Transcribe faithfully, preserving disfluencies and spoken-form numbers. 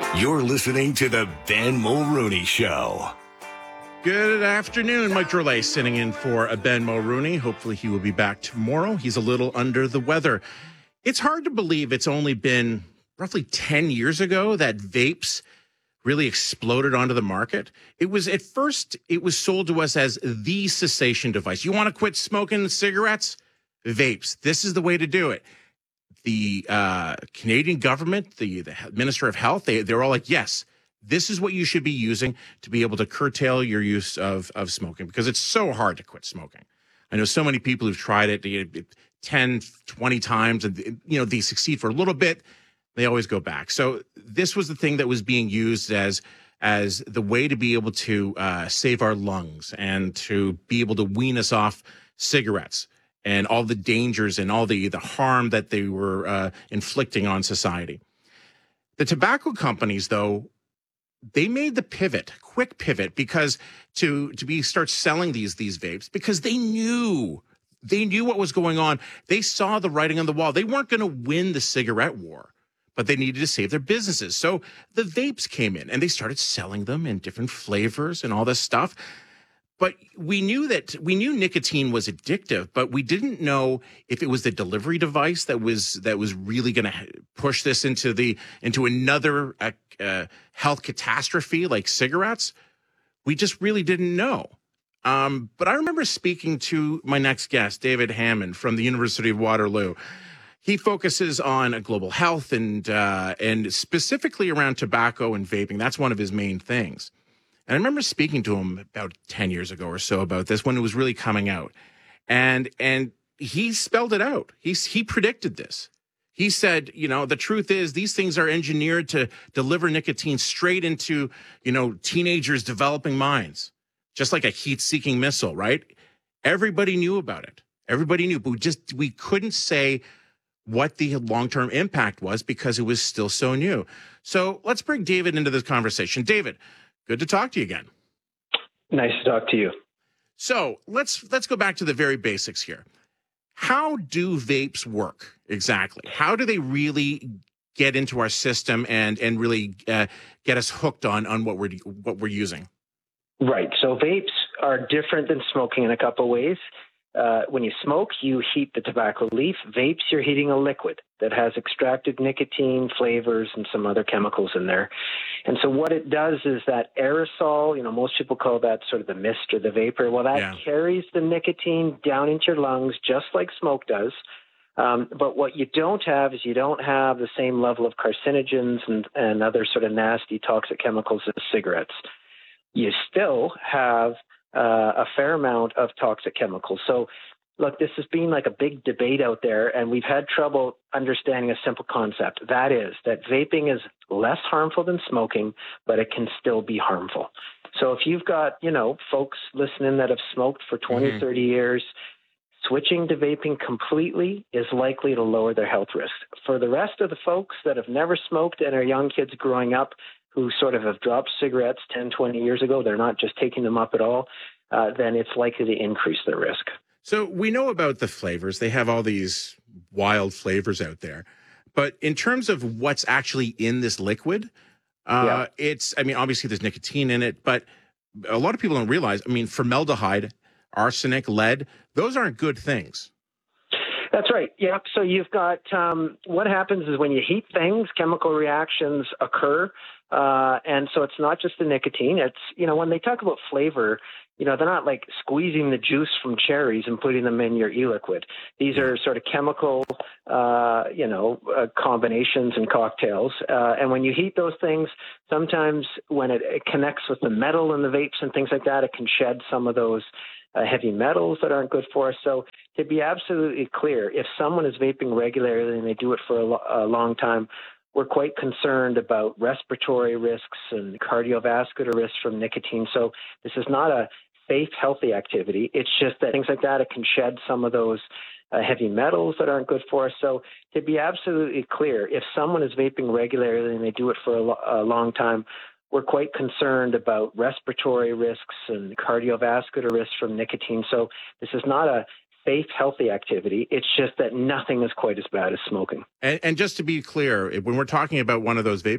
You're listening to the Ben Mulrooney Show. Good afternoon. Mike Drolet sitting in for Ben Mulrooney. Hopefully he will be back tomorrow. He's a little under the weather. It's hard to believe it's only been roughly ten years ago that vapes really exploded onto the market. It was at first, it was sold to us as the cessation device. You want to quit smoking cigarettes? Vapes. This is the way to do it. The uh, Canadian government, the, the Minister of Health, they, they're all like, yes, this is what you should be using to be able to curtail your use of, of smoking, because it's so hard to quit smoking. I know so many people who've tried it ten, twenty times, and you know they succeed for a little bit. They always go back. So this was the thing that was being used as as the way to be able to uh, save our lungs and to be able to wean us off cigarettes and all the dangers and all the, the harm that they were uh, inflicting on society. The tobacco companies, though, they made the pivot, quick pivot, because to to be start selling these these vapes, because they knew they knew what was going on. They saw the writing on the wall. They weren't going to win the cigarette war, but they needed to save their businesses. So the vapes came in and they started selling them in different flavors and all this stuff. But we knew that we knew nicotine was addictive, but we didn't know if it was the delivery device that was that was really going to push this into the into another uh, uh, health catastrophe like cigarettes. We just really didn't know. Um, but I remember speaking to my next guest, David Hammond from the University of Waterloo. He focuses on global health and uh, and specifically around tobacco and vaping. That's one of his main things. And I remember speaking to him about ten years ago or so about this when it was really coming out. And and he spelled it out. He, he predicted this. He said, you know, the truth is these things are engineered to deliver nicotine straight into, you know, teenagers' developing minds, just like a heat-seeking missile, right? Everybody knew about it. Everybody knew, but we just we couldn't say what the long-term impact was because it was still so new. So let's bring David into this conversation. David, good to talk to you again. Nice to talk to you. So let's let's go back to the very basics here. How do vapes work exactly? How do they really get into our system and and really uh, get us hooked on on what we're what we're using? Right. So vapes are different than smoking in a couple of ways. Uh, when you smoke, you heat the tobacco leaf. Vapes, you're heating a liquid that has extracted nicotine, flavors, and some other chemicals in there. And so what it does is that aerosol, you know, most people call that sort of the mist or the vapor. Well, that yeah. carries the nicotine down into your lungs just like smoke does. Um, but what you don't have is you don't have the same level of carcinogens and, and other sort of nasty toxic chemicals as cigarettes. You still have Uh, a fair amount of toxic chemicals. So, look, this has been like a big debate out there, and we've had trouble understanding a simple concept. That is that vaping is less harmful than smoking, but it can still be harmful. So if you've got, you know, folks listening that have smoked for twenty, mm-hmm. thirty years, switching to vaping completely is likely to lower their health risk. For the rest of the folks that have never smoked and are young kids growing up, who sort of have dropped cigarettes ten, twenty years ago, they're not just taking them up at all, uh, then it's likely to increase their risk. So we know about the flavors. They have all these wild flavors out there. But in terms of what's actually in this liquid, uh, yeah. it's, I mean, obviously there's nicotine in it, but a lot of people don't realize, I mean, formaldehyde, arsenic, lead, those aren't good things. That's right. Yep. So you've got um, what happens is when you heat things, chemical reactions occur. Uh, and so it's not just the nicotine. It's, you know, when they talk about flavor, you know, they're not like squeezing the juice from cherries and putting them in your e-liquid. These are sort of chemical, uh, you know, uh, combinations and cocktails. Uh, and when you heat those things, sometimes when it, it connects with the metal in the vapes and things like that, it can shed some of those Uh, heavy metals that aren't good for us. So to be absolutely clear, if someone is vaping regularly and they do it for a, lo- a long time, we're quite concerned about respiratory risks and cardiovascular risks from nicotine. So this is not a safe, healthy activity. It's just that things like that, it can shed some of those uh, heavy metals that aren't good for us. So to be absolutely clear, if someone is vaping regularly and they do it for a, lo- a long time, we're quite concerned about respiratory risks and cardiovascular risks from nicotine. So this is not a safe, healthy activity. It's just that nothing is quite as bad as smoking. And, and just to be clear, when we're talking about one of those vape